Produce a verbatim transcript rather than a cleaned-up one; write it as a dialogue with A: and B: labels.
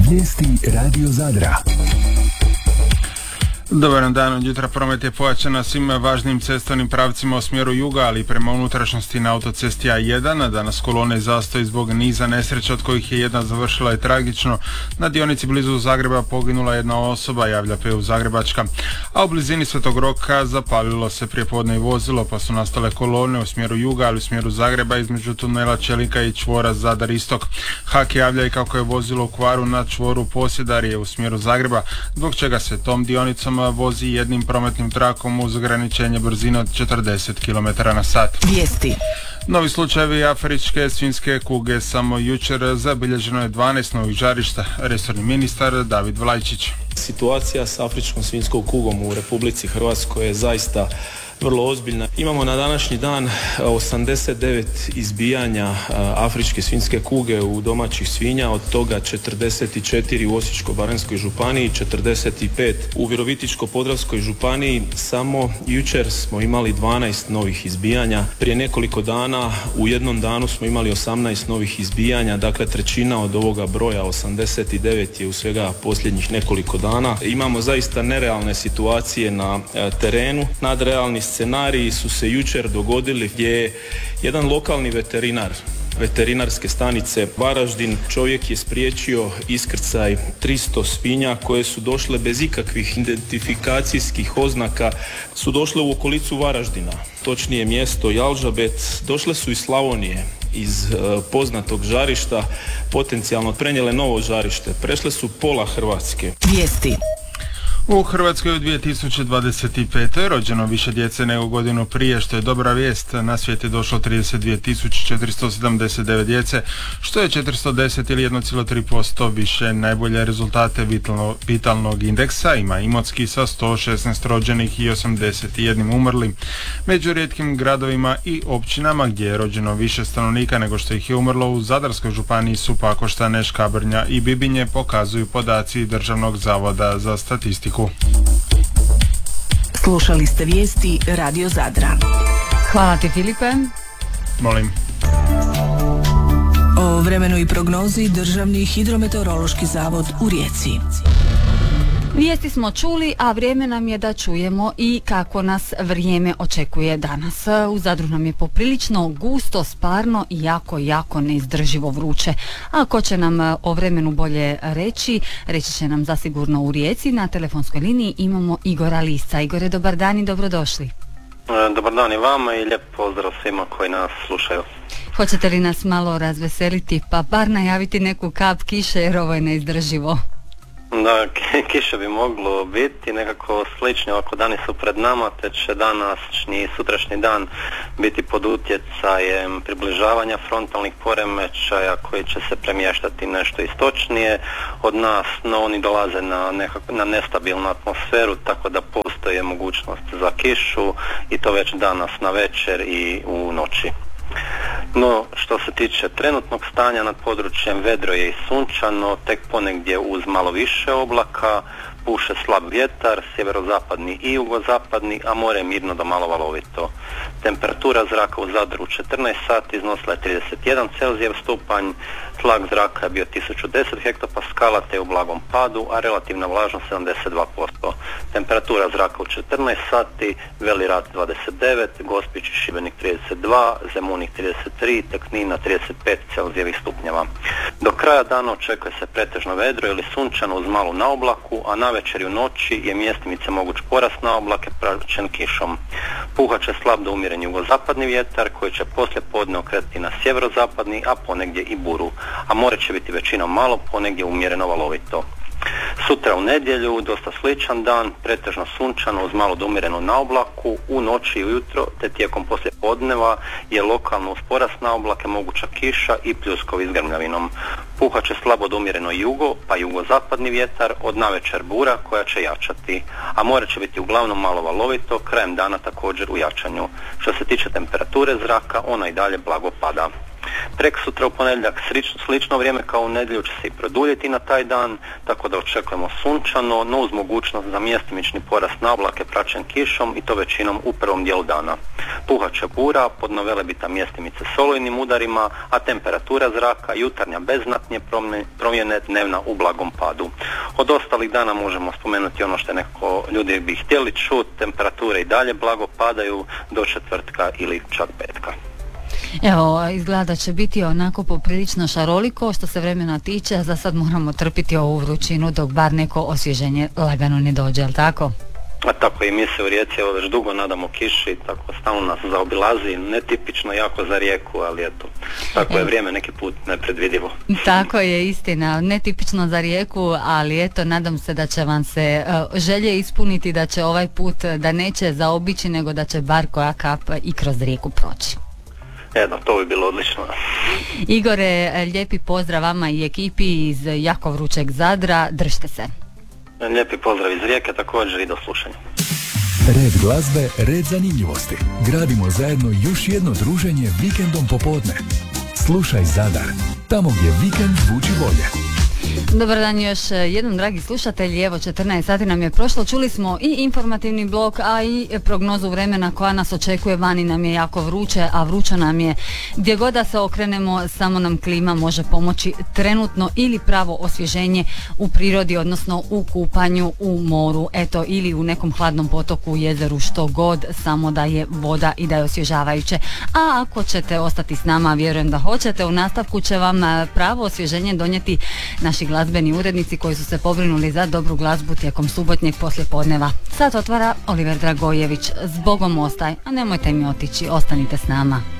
A: Vijesti Radio Zadra.
B: Dobar dan, od jutra promet je pojačan na svim važnim cestovnim pravcima u smjeru juga, ali i prema unutrašnjosti na autocesti A jedan. Danas kolone zastoji zbog niza nesreća, od kojih je jedna završila i tragično. Na dionici blizu Zagreba poginula jedna osoba, javlja P U Zagrebačka, a u blizini Svetog Roka zapalilo se prijepodne i vozilo, pa su nastale kolone u smjeru juga, ali u smjeru Zagreba između tunela Čelika i čvora Zadar Istok. H A K javlja i kako je vozilo u kvaru na čvoru Posjedarije u smjeru Zagreba, zbog čega se tom dionicom vozi jednim prometnim trakom uz ograničenje brzine od četrdeset kilometara na sat.
C: Vijesti.
B: Novi slučajevi afričke svinjske kuge. Samo jučer zabilježeno je dvanaest novih žarišta. Resorni ministar David Vlajčić.
D: Situacija s afričkom svinjskom kugom u Republici Hrvatskoj je zaista vrlo ozbiljna. Imamo na današnji dan osamdeset devet izbijanja afričke svinjske kuge u domaćih svinja, od toga četrdeset četiri u Osječko-baranjskoj županiji, četrdeset pet u Virovitičko-podravskoj županiji. Samo jučer smo imali dvanaest novih izbijanja. Prije nekoliko dana u jednom danu smo imali osamnaest novih izbijanja, dakle trećina od ovoga broja osamdeset devet je u svega posljednjih nekoliko dana. Imamo zaista nerealne situacije na terenu. Nadrealni scenariji su se jučer dogodili gdje je jedan lokalni veterinar veterinarske stanice Varaždin, čovjek je spriječio iskrcaj tristo svinja koje su došle bez ikakvih identifikacijskih oznaka, su došle u okolicu Varaždina, točnije mjesto Jalžabet, došle su iz Slavonije, iz uh, poznatog žarišta, potencijalno prenijele novo žarište, prešle su pola Hrvatske.
C: Vijesti.
B: U Hrvatskoj u dvije tisuće dvadeset pete. je rođeno više djece nego godinu prije, što je dobra vijest. Na svijet je došlo trideset dvije tisuće četiristo sedamdeset devet djece, što je četiristo deset ili jedan zarez tri posto više. Najbolje rezultate vitalno, vitalnog indeksa ima Imotski sa sto šesnaest rođenih i osamdeset jedan umrlim. Među rijetkim gradovima i općinama gdje je rođeno više stanovnika nego što ih je umrlo u Zadarskoj županiji su Pakoštane, Škabrnja i Bibinje, pokazuju podaci Državnog zavoda za statistiku.
C: Slušali ste vijesti Radio Zadra.
E: Hvala ti, Filipe.
B: Molim.
C: O vremenu i prognozi Državni hidrometeorološki zavod u Rijeci.
E: Vijesti smo čuli, a vrijeme nam je da čujemo i kako nas vrijeme očekuje danas. U Zadru nam je poprilično gusto, sparno i jako, jako neizdrživo vruće. A ko će nam o vremenu bolje reći, reći će nam zasigurno u Rijeci. Na telefonskoj liniji imamo Igora Lisca. Igore, dobar dan i dobrodošli.
F: Dobar dan i vama i lijep pozdrav svima koji nas slušaju.
E: Hoćete li nas malo razveseliti, pa bar najaviti neku kap kiše, jer ovo je neizdrživo?
F: Da, kiše bi moglo biti, nekako slični ovako dani su pred nama, te će današnji i sutrašnji dan biti pod utjecajem približavanja frontalnih poremećaja koji će se premještati nešto istočnije od nas, no oni dolaze na, nekako, na nestabilnu atmosferu, tako da postoji mogućnost za kišu i to već danas na večer i u noći. No, što se tiče trenutnog stanja nad područjem, vedro je i sunčano, tek ponegdje uz malo više oblaka, puše slab vjetar, sjeverozapadni i jugozapadni, a more je mirno do malo valovito. Temperatura zraka u Zadru u četrnaest sati iznosila je trideset jedan Celzijev stupanj, tlak zraka je bio tisuću deset hektopaskala te u blagom padu, a relativna vlažnost sedamdeset dva posto. Temperatura zraka u četrnaest sati, Veli Rat dvadeset devet, Gospić i Šibenik trideset dva, Zemunik trideset tri, te Knina trideset pet Celzijevih stupnjeva. Do kraja dana očekuje se pretežno vedro ili sunčano uz malu naoblaku, a na večer i u noći je mjestimice moguć porast naoblake praćen kišom. Puhat će slab do umjeren jugozapadni vjetar koji će poslije podne okretati na sjeverozapadni, a ponegdje i buru, a more će biti većinom malo, ponegdje umjereno valovito. Sutra u nedjelju dosta sličan dan, pretežno sunčano uz malo do umjerenu naoblaku, u noći i ujutro te tijekom poslije podneva je lokalno uz porast naoblake moguća kiša i pljuskovi s grmljavinom. Puhat će slabo do umjereno jugo, pa jugozapadni vjetar, od navečer bura koja će jačati, a more će biti uglavnom malo valovito, krajem dana također u jačanju. Što se tiče temperature zraka, ona i dalje blago pada. Prek sutra u ponedjeljak slično, slično vrijeme kao u nedjelju će se i produljiti na taj dan, tako da očekujemo sunčano, no uz mogućnost za mjestimični porast na oblake praćen kišom i to većinom u prvom dijelu dana. Puhat će bura, pod novelebita mjestimice s olujnim udarima, a temperatura zraka jutarnja bez znatnije promjene, dnevna u blagom padu. Od ostalih dana možemo spomenuti ono što neko ljudi bi htjeli čuti, temperature i dalje blago padaju do četvrtka ili čak petka.
E: Evo, izgleda će biti onako poprilično šaroliko što se vremena tiče, a za sad moramo trpiti ovu vrućinu dok bar neko osvježenje lagano ne dođe, jel tako?
F: A tako i mi se u Rijeci evo već dugo nadamo kiši, tako stalno nas zaobilazi, netipično jako za Rijeku, ali eto, tako je vrijeme neki put nepredvidivo.
E: Tako je, istina, netipično za Rijeku, ali eto, nadam se da će vam se uh, želje ispuniti, da će ovaj put, da neće zaobići, nego da će bar koja kap i kroz Rijeku proći.
F: Eto, to bi bilo odlično.
E: Igore, lijepi pozdrav vama i ekipi iz jako vrućeg Zadra, držite se.
F: Lijepi pozdrav iz Rijeke također i do slušanja.
A: Red glazbe, red zanimljivosti. Gradimo zajedno još jedno druženje vikendom popodne. Slušaj Zadar, tamo gdje vikend zvuči bolje.
E: Dobar dan još jednom, dragi slušatelji. Evo, četrnaest sati nam je prošlo. Čuli smo i informativni blok, a i prognozu vremena koja nas očekuje. Vani nam je jako vruće, a vruće nam je gdje god da se okrenemo. Samo nam klima može pomoći trenutno ili pravo osvježenje u prirodi, odnosno u kupanju u moru, eto, ili u nekom hladnom potoku, u jezeru, što god, samo da je voda i da je osvježavajuće. A ako ćete ostati s nama, vjerujem da hoćete, u nastavku će vam pravo osvježenje donijeti naši glazbeni urednici koji su se pobrinuli za dobru glazbu tijekom subotnjeg poslijepodneva. Sad otvara Oliver Dragojević. Zbogom ostaj, a nemojte mi otići, ostanite s nama.